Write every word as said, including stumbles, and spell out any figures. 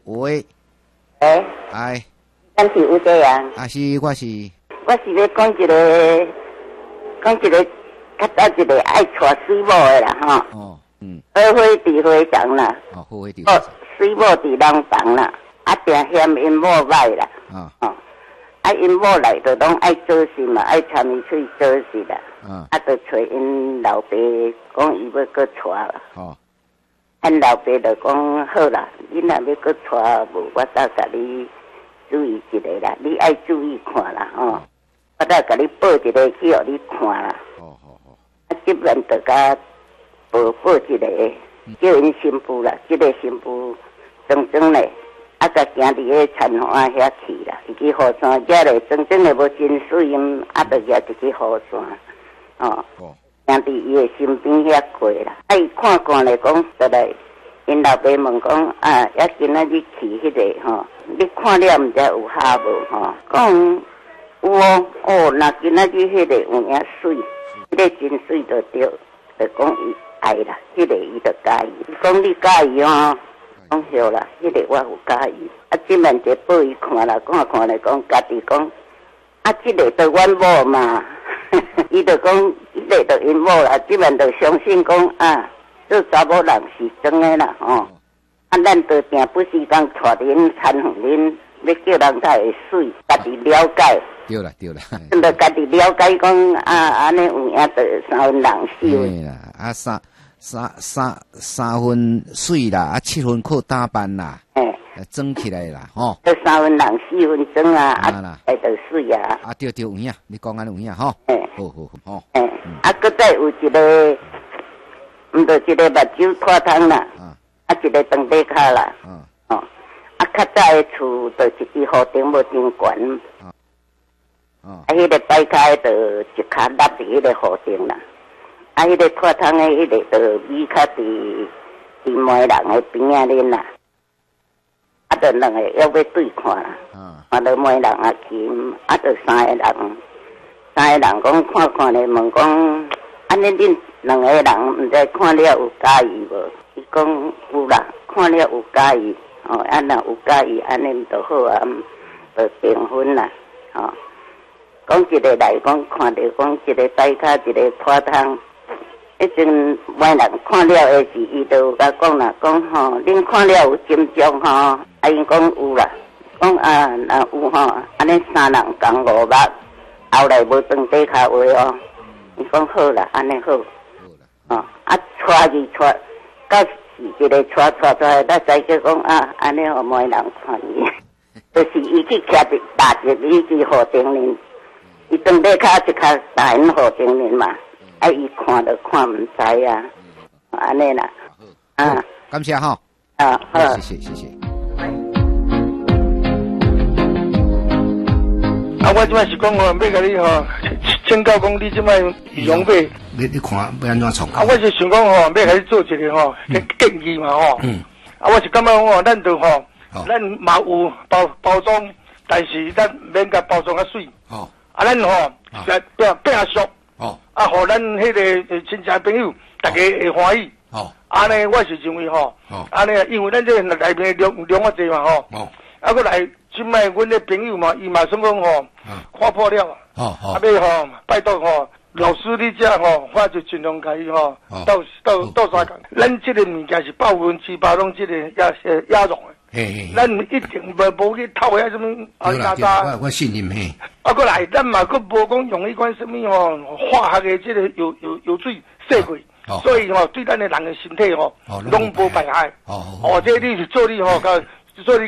喂， 诶， 哎， 咱是有这样， 啊是，我是， 我是要讲一个，讲一个，较早一个爱娶水某的啦，吼。 哦，嗯， 好花伫花场啦， 哦，好诶，地哦，水某伫人房啦，啊，定嫌因某歹啦， 啊， 哦，啊，因某来就拢爱做事嘛，爱参伊出去做事啦， 啊， 啊，就找因老爸讲伊要搁娶啦。 好， 因老爸就讲好啦，你若要搁娶无，我再甲你注意一下啦，你爱注意看啦，吼、哦，我再甲你报一个去互你看啦。 好好好， 啊，这边就甲报报一个，叫因新妇啦，这个新妇整整嘞，啊，甲行伫个田花遐去啦，一支雨伞，遮嘞整整嘞无真水，因啊，就举一支雨伞，哦。 哦， 行伫伊的身边遐过啦，啊，伊看看来讲，就来因老爸问讲啊，也今仔日去迄、那个吼，你看了毋知有哈无吼？讲有哦，哦，那今仔日迄个有影水，迄、那个真水就对，就讲伊爱啦，迄、那个伊就介意。伊讲你介意哦，讲好啦，迄、那个我有介意。啊，即面就报伊看啦，看看来讲，家己讲，啊，即、这个就阮某嘛。伊就讲，伊个就因某啦，即面就相信讲啊，做查某人是真的啦，吼、哦。啊，咱就定不是讲带恁参访恁，要叫人家会水，家己了解。 对啦对啦， 真着家己了解讲啊，安尼有影就三分人死。 对啦，啊三三三三分水啦，啊七分靠打扮啦， 诶， 装起来啦，吼。 这三分人四分装啊， 啊啦， 啊，就水啊。 啊对对有影，你讲安有影吼。 诶， 好好好，吼。 诶，啊，搁再有一个，毋就一个目睭拖汤啦。 啊。 啊，一个长底骹啦， 嗯， 哦，啊，较早的厝就一支屋顶无真悬， 哦， 啊，迄、那个摆骹就一骹落伫迄个屋顶啦，啊，迄、那个拖汤的迄个就米较伫伫门人的边仔恁啦，啊，就两个要要对看啦， 啊， 啊，就门人啊去，啊，就三个人，三个人讲看看咧问讲，安尼恁两个人毋知看了有介意无？伊讲有啦，看了有介意，哦，啊若有介意，安尼就好啊，就订婚啦，哦。讲一个来讲，看到讲一个摆骹，一个拖汤，迄阵外人看了的是，伊就有甲讲啦，讲吼，恁看了有金钟吼，啊因讲有啦，讲啊若有吼，安尼三人共五目，后来无长底骹话哦，伊讲好啦，安尼好，哦，啊带伊带。到是一个带带带，咱再叫讲啊，安尼互每人看伊，就是伊去徛伫搭一伊去屋顶面，伊当底骹一骹搭因屋顶面嘛，啊伊看就看毋知啊，安尼啦，啊， 感谢哈， 啊好， 谢谢谢谢。 啊，我即摆是讲吼，要甲你吼，请教讲你即摆羽绒被。 你你看要安怎创？ 啊，我是想讲吼，要甲你做一个吼建议嘛吼。嗯。啊，我是感觉吼，咱就吼，咱嘛有包包装，但是咱免甲包装较水。哦。啊，咱吼，变变俗。哦。啊，互咱迄个亲戚朋友，大家会欢喜。哦。安尼我是认为吼，安尼因为咱这内面量量啊济嘛吼。哦。啊，过来。即摆阮的朋友嘛，伊嘛算讲吼，看破了，啊，啊要吼拜托吼老师你遮吼，我就尽量甲伊吼，到到到啥讲，咱即个物件是百分之百拢即个亚亚容的，咱一定无无去偷遐什么啊渣渣。 我我信任嘿。 啊，过来，咱嘛佫无讲用迄款什么吼化学的即个有有有水洗过，所以吼对咱的人的身体吼拢无败害。哦，哦，这你是做你吼，甲做你。